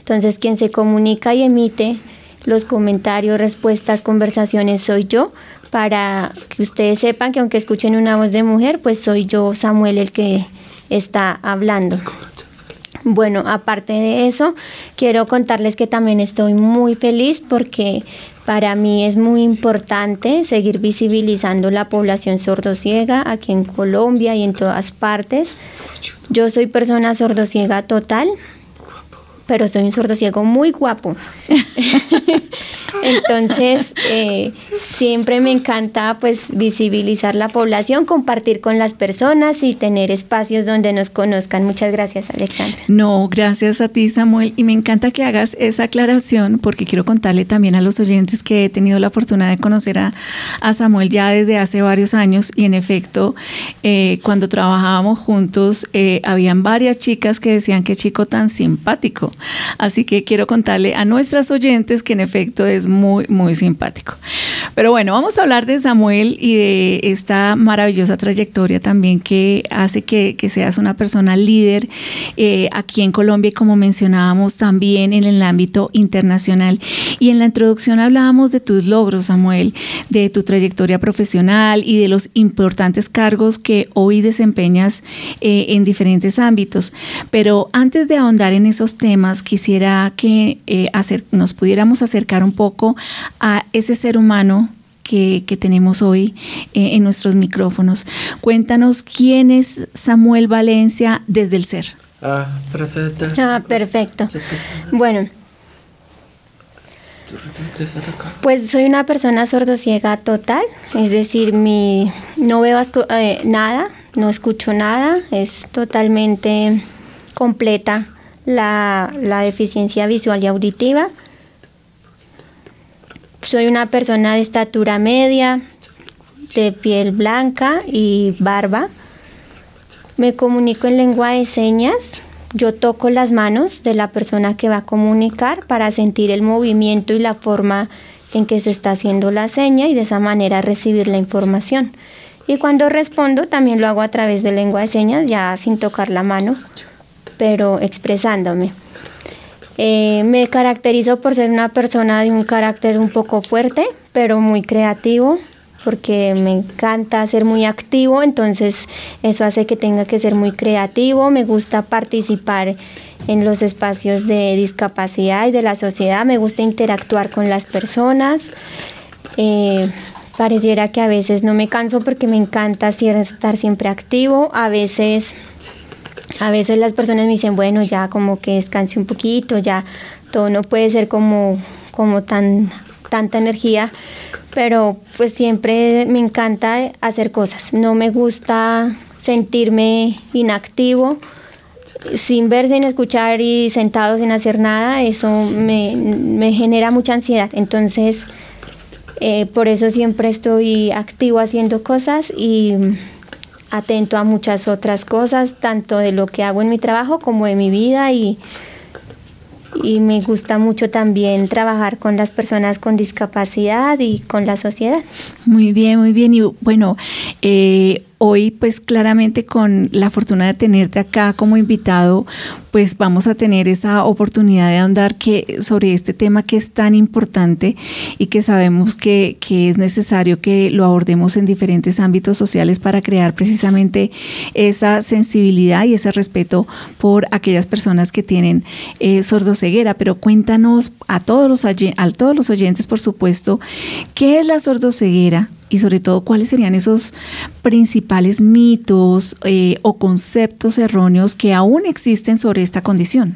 Entonces, quien se comunica y emite los comentarios, respuestas, conversaciones soy yo, para que ustedes sepan que aunque escuchen una voz de mujer, pues soy yo, Samuel, el que está hablando. Bueno, aparte de eso, quiero contarles que también estoy muy feliz porque para mí es muy importante seguir visibilizando la población sordociega aquí en Colombia y en todas partes. Yo soy persona sordociega total, pero soy un sordociego muy guapo. Entonces, siempre me encanta pues visibilizar la población, compartir con las personas y tener espacios donde nos conozcan. Muchas gracias, Alexandra. No, gracias a ti, Samuel, y me encanta que hagas esa aclaración porque quiero contarle también a los oyentes que he tenido la fortuna de conocer a Samuel ya desde hace varios años y en efecto, cuando trabajábamos juntos, habían varias chicas que decían qué chico tan simpático. Así que quiero contarle a nuestras oyentes que en efecto es muy, muy simpático. Pero bueno, vamos a hablar de Samuel y de esta maravillosa trayectoria también que hace que seas una persona líder aquí en Colombia y como mencionábamos también en el ámbito internacional. Y en la introducción hablábamos de tus logros, Samuel, de tu trayectoria profesional y de los importantes cargos que hoy desempeñas en diferentes ámbitos. Pero antes de ahondar en esos temas, quisiera que nos pudiéramos acercar un poco a ese ser humano que tenemos hoy en nuestros micrófonos. Cuéntanos quién es Samuel Valencia desde el ser. Perfecto. Bueno, pues soy una persona sordociega total, es decir, no veo nada, no escucho nada, es totalmente completa la deficiencia visual y auditiva. Soy una persona de estatura media, de piel blanca y barba. Me comunico en lengua de señas. Yo toco las manos de la persona que va a comunicar para sentir el movimiento y la forma en que se está haciendo la seña y de esa manera recibir la información. Y cuando respondo también lo hago a través de lengua de señas, ya sin tocar la mano, pero expresándome. Me caracterizo por ser una persona de un carácter un poco fuerte, pero muy creativo, porque me encanta ser muy activo, entonces eso hace que tenga que ser muy creativo. Me gusta participar en los espacios de discapacidad y de la sociedad, me gusta interactuar con las personas. Pareciera que a veces no me canso porque me encanta estar siempre activo. A veces las personas me dicen, bueno, ya como que descanse un poquito, ya todo no puede ser como tanta energía, pero pues siempre me encanta hacer cosas. No me gusta sentirme inactivo, sin ver, sin escuchar y sentado sin hacer nada. Eso me genera mucha ansiedad. Entonces, por eso siempre estoy activo haciendo cosas y atento a muchas otras cosas, tanto de lo que hago en mi trabajo como de mi vida, y me gusta mucho también trabajar con las personas con discapacidad y con la sociedad. Muy bien, muy bien. Y bueno, hoy pues claramente con la fortuna de tenerte acá como invitado, pues vamos a tener esa oportunidad de ahondar sobre este tema que es tan importante y que sabemos que es necesario que lo abordemos en diferentes ámbitos sociales para crear precisamente esa sensibilidad y ese respeto por aquellas personas que tienen sordoceguera. Pero cuéntanos a todos los oyentes, por supuesto, ¿qué es la sordoceguera? Y sobre todo, ¿cuáles serían esos principales mitos o conceptos erróneos que aún existen sobre esta condición?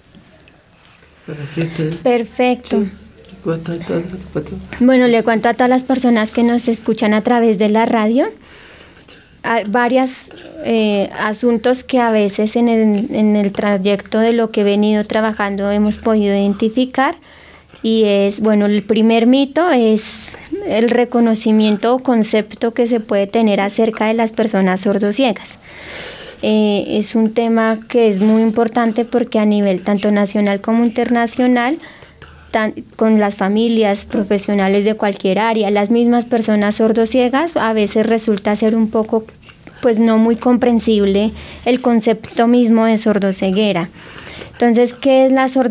Perfecto. Bueno, le cuento a todas las personas que nos escuchan a través de la radio varios asuntos que a veces en el trayecto de lo que he venido trabajando hemos podido identificar. Y el primer mito es el reconocimiento o concepto que se puede tener acerca de las personas sordociegas. Es un tema que es muy importante porque a nivel tanto nacional como internacional, con las familias profesionales de cualquier área, las mismas personas sordociegas, a veces resulta ser un poco, pues no muy comprensible el concepto mismo de sordoceguera. Entonces, ¿qué es la sordoceguera?